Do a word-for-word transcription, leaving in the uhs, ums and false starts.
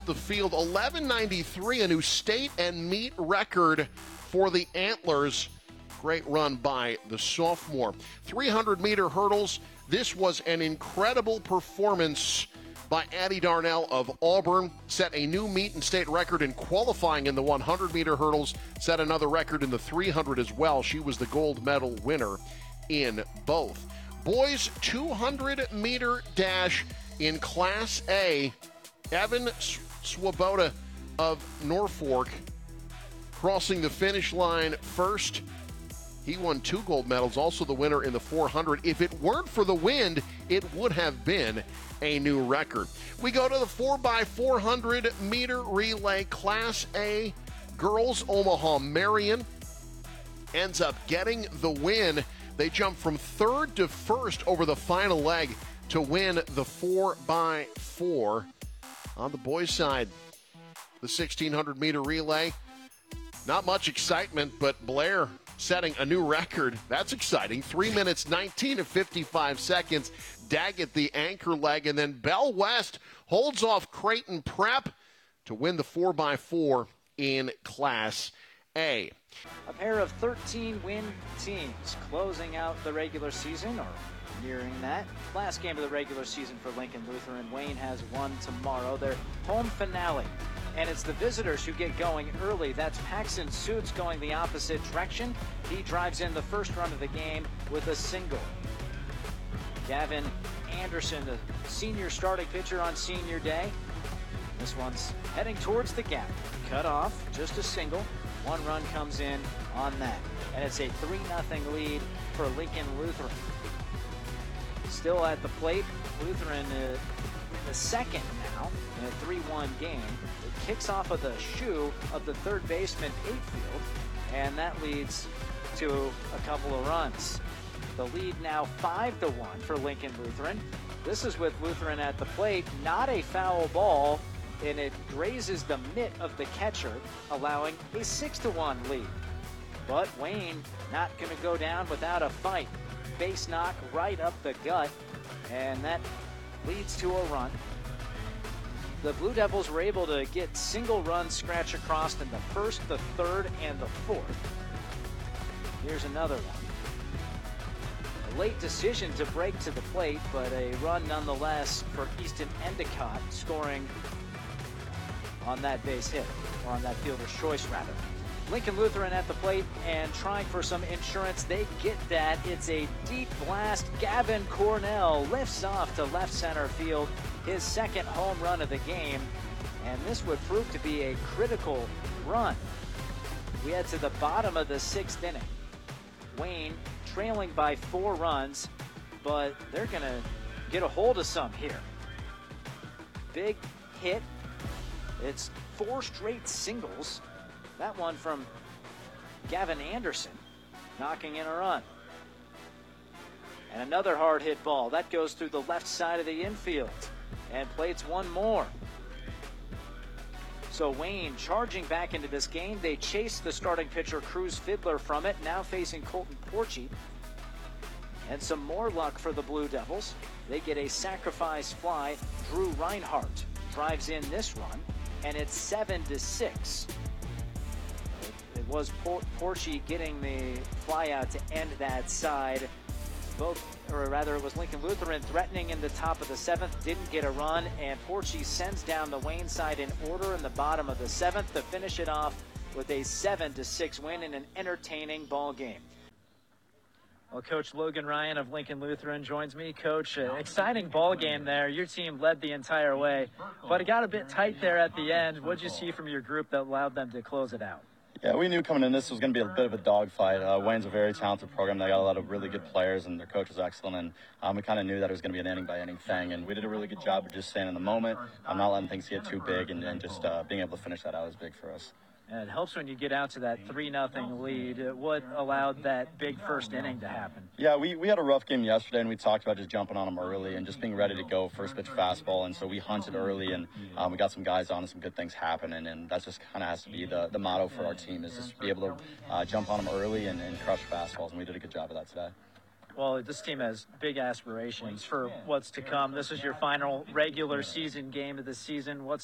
The field, eleven ninety-three, a new state and meet record for the Antlers. Great run by the sophomore. three hundred meter hurdles. This was an incredible performance by Addie Darnell of Auburn. Set a new meet and state record in qualifying in the one hundred meter hurdles. Set another record in the three hundred as well. She was the gold medal winner in both. Boys two hundred meter dash in Class A. Evan Swoboda of Norfolk crossing the finish line first. He won two gold medals, also the winner in the four hundred. If it weren't for the wind, it would have been a new record. We go to the four by four hundred meter relay Class A. Girls Omaha Marion ends up getting the win. They jump from third to first over the final leg to win the four by four. On the boys' side, the sixteen hundred meter relay, not much excitement, but Blair setting a new record. That's exciting. three minutes, nineteen to fifty-five seconds. Daggett the anchor leg, and then Bell West holds off Creighton Prep to win the four by four in Class A. A pair of thirteen win teams closing out the regular season, or nearing that. Last game of the regular season for Lincoln Lutheran. Wayne has one tomorrow, their home finale. And it's the visitors who get going early. That's Paxton Suits going the opposite direction. He drives in the first run of the game with a single. Gavin Anderson, the senior starting pitcher on senior day. This one's heading towards the gap. Cut off, just a single. One run comes in on that. And it's a three nothing lead for Lincoln Lutheran. Still at the plate, Lutheran uh, the second now in a three one game. It kicks off of the shoe of the third baseman Eightfield, and that leads to a couple of runs. The lead now five to one for Lincoln Lutheran. This is with Lutheran at the plate, not a foul ball, and it grazes the mitt of the catcher, allowing a six to one lead. But Wayne not going to go down without a fight. Base knock right up the gut, and that leads to a run. The Blue Devils were able to get single runs scratch across in the first, the third, and the fourth. Here's another one. A late decision to break to the plate, but a run nonetheless for Easton Endicott, scoring on that base hit, or on that fielder's choice rather. Lincoln Lutheran at the plate and trying for some insurance. They get that. It's a deep blast. Gavin Cornell lifts off to left center field, his second home run of the game, and this would prove to be a critical run. We head to the bottom of the sixth inning. Wayne trailing by four runs, but they're going to get a hold of some here. Big hit. It's four straight singles. That one from Gavin Anderson, knocking in a run. And another hard hit ball. That goes through the left side of the infield and plates one more. So Wayne charging back into this game. They chase the starting pitcher Cruz Fiddler from it, now facing Colton Porchy. And some more luck for the Blue Devils. They get a sacrifice fly. Drew Reinhardt drives in this run, and it's seven to six. It was Por Porchy getting the fly out to end that side. Both, or rather it was Lincoln Lutheran threatening in the top of the seventh, didn't get a run, and Porchy sends down the Wayne side in order in the bottom of the seventh to finish it off with a seven to six win in an entertaining ball game. Well, Coach Logan Ryan of Lincoln Lutheran joins me. Coach, uh, exciting ball game there. Your team led the entire way, but it got a bit tight there at the end. What did you see from your group that allowed them to close it out? Yeah, we knew coming in this was going to be a bit of a dogfight. Uh, Wayne's a very talented program. They got a lot of really good players, and their coach was excellent. And um, we kind of knew that it was going to be an inning-by-inning thing. And we did a really good job of just staying in the moment, um, not letting things get too big, and, and just uh, being able to finish that out was big for us. And it helps when you get out to that three nothing lead. What allowed that big first inning to happen? Yeah, we, we had a rough game yesterday, and we talked about just jumping on them early and just being ready to go, first pitch fastball. And so we hunted early, and um, we got some guys on and some good things happening. And that just kind of has to be the, the motto for our team, is just be able to uh, jump on them early and, and crush fastballs. And we did a good job of that today. Well, this team has big aspirations for what's to come. This is your final regular season game of the season. What's